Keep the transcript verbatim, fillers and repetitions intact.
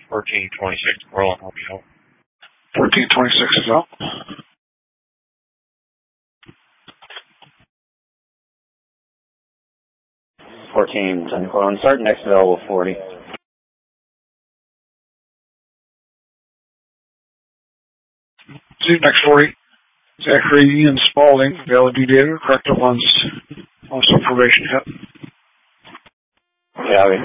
fourteen twenty-six, Roland, help you out. fourteen twenty-six is out. fourteen ten, Roland, start next available forty. See next forty. Zachary Ian Spalding, Valley Data, correct up on, on some probation hit. Yeah,